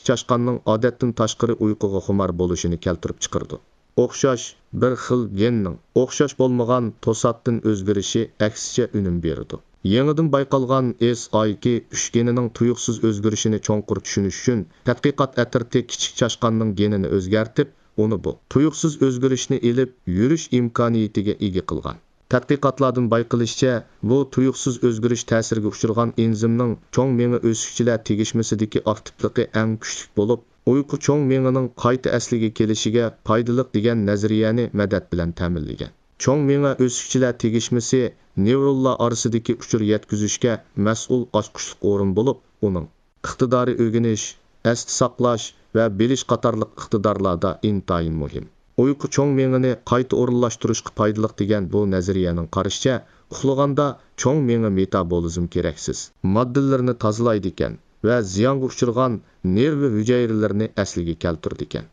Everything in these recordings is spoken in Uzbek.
kichik chashqanning odatdan tashqari uyquga xumor bo'lishini keltirib chiqardi. O'xshash bir xil genning o'xshash bo'lmagan to'satdan o'zgarishi aksicha unum berdi. Yangidan bayqalgan SIK3 genining tuyuqsiz o'zgarishini cho'nqur tushunish uchun tadqiqot atirti kichik chashqanning genini o'zgartib, uni bu tuyuqsiz o'zgarishni elib yurish imkoniyatiga ega qilgan. Tadqiqotlardan bayqilishicha, bu tuyuqsiz o'zgarish ta'siriga uchragan enzimning cho'ng miya o'sikchilar tegishmasidagi aktivligi eng kuchli bo'lib, uyqu cho'ng miyaning qayta asliga kelishiga foydali degan nazariyani madad bilan ta'minlagan. Cho'ng miya o'sikchilar tegishmasi neyronlar orasidagi uchur yetkazishga mas'ul ochqichlik o'rin bo'lib, uning iqtidori o'rganish, esda saqlash va bilish qatorliq iqtidorlarda intayin muhim. Uyqu cho'ng miyani qayta o'rinlashtirishga foydali degan bu nazariyaning qarashicha, uxlaganda cho'ng miya metabolizm keraksiz moddalarni tozalaydi ekan va ziyonga uchragan nerv hujayralarini asliga keltirdi ekan.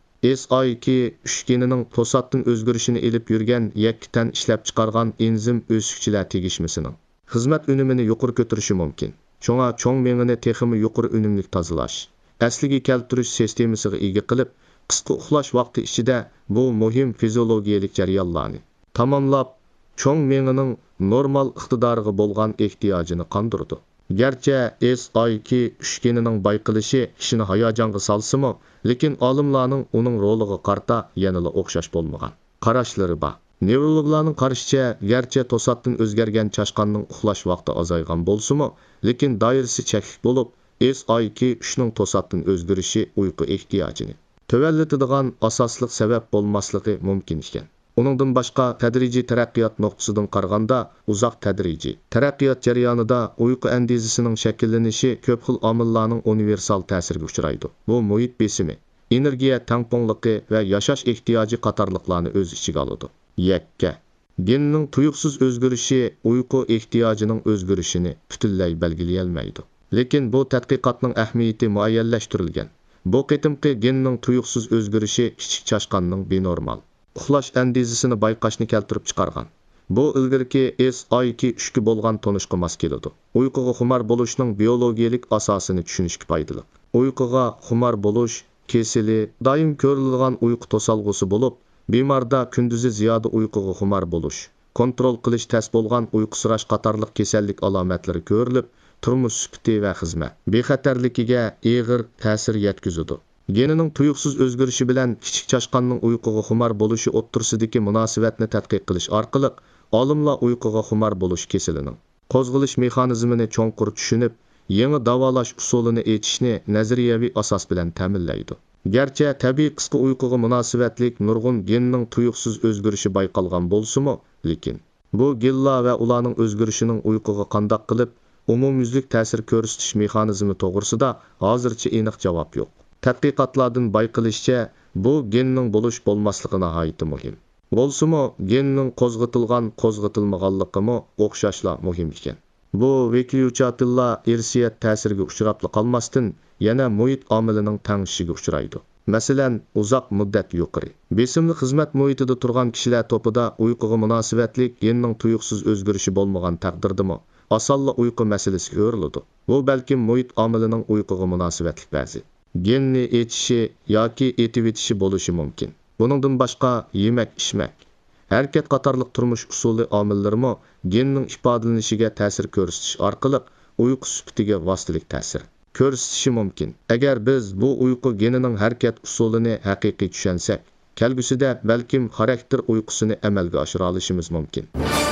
SIK3 genining to'satdan o'zgarishini elib yurgan yakkitan ishlab chiqargan enzim o'sikchilar tegishmasining xizmat unumini yuqori ko'tarishi mumkin. Shunga cho'ng miyani texmi yuqori unumli tozalash, asliga keltirish sistemasiga ega qilib, qisqa uxlash vaqti ichida bu muhim fiziologiyalik jarayonlarni tamomlab, cho'ng miyaning normal iqtidoriga bo'lgan ehtiyojini qondirdi. Garchi SIK3 genining bayqilishi kishini hayajonga solsa-mu, lekin olimlarning uning roliga qarta yanada o'xshash bo'lmagan qarashlari bor. Nevrologlarning qarashicha, garchi to'satdan o'zgargan chashqanning uxlash vaqti azaygan bo'lsa-mu, lekin doirasi cheklik bo'lib, SIK3 ning to'satdan o'zgarishi uyqu ehtiyojini tövəllətidigan asasliq səbəb bolmaslығы mümkün ekan. Onundan başqa tədrici taraqqiyot nuqtasidan qaraganda uzaq tədrici taraqqiyot jarayonida uyqu andizəsinin şəkillənişi ko'p xil omillarning universal ta'siriga uchraydi. Bu muhit besimi, energiya tangpongligi va yashash ehtiyoji qatorliqlarni o'z ichiga oladi. Yakka genning tuyuqsiz o'zgarishi uyqu ehtiyojining o'zgarishini butunlay belgilay olmaydi. Lekin bu tadqiqotning ahamiyati muayyanlashtirilgan. Bu qitimqi genning tuyuqsiz o'zgarishi kichik chashqanning benormal uxlash andizasini bayqashni keltirib chiqargan. Bu ilgirki SIK3 ga bo'lgan tonishqa mos keladi. Uyquga xumor bo'lishning biologiyalik asosini tushunishga foydali. Uyquga xumor bo'lish kesili doim ko'rilgan uyqu to'salg'usi bo'lib, bemorda kunduzi ziyoda uyquga xumor bo'lish, kontrol qilish tez bo'lgan uyqusirash qatorliq kasallik alomatlari ko'rilib, turmush sifati va xizmat bexatarligiga og'ir ta'sir yetkazadi. Genining tuyuqsiz o'zgarishi bilan kichik chashqanning uyquga xumor bo'lishi o'ttirsidagi munosabatni tadqiq qilish orqali olimlar uyquga xumor bo'lish kesilining qo'zg'alish mexanizmini cho'nqur tushunib, yangi davolash usulini aytishni nazariyaviy asos bilan ta'minlaydi. Garchi tabiiy qisqa uyquga munosabatlik nurg'un genning tuyuqsiz o'zgarishi bayqalgan bo'lsa-mu, lekin bu genlar va ularning o'zgarishining uyquga qandoq qilib umumyuzlik ta'sir ko'rsatish mexanizmi to'g'risida hozircha aniq javob yo'q. Tadqiqotlardan bayqilishicha, bu genning bo'lish bo'lmasligi nihoyatda muhim. Bo'lsa-mu, genning qo'zg'atilmaganligi o'xshashla muhim ekan. Bu vekyuchatillar irsiyat ta'siriga uchrab qolmasdan yana muhit omilining tangishiga uchraydi. Masalan, uzoq muddat yuqori besimli xizmat muhitida turgan kishilar to'pida uyquga munosabatlik genning tuyuqsiz o'zgarishi bo'lmagan taqdirdami, osonla uyqu masalasi ko'riladi. Bu balkim muhit omilining uyquga munosabatlik ba'zi genni etishi yoki etib etishi bo'lishi mumkin. Buningdan boshqa yemak-ichmak, harakat qatorliq turmush usuli omillarimi genning ifodalanishiga ta'sir ko'rsatish orqali uyqu sifatiga vositalik ta'sir ko'rsatishi mumkin. Agar biz bu uyqu genining harakat usulini haqiqiy tushunsak, kelgusida balkim xarakter uyqusini amalga oshira olishimiz mumkin.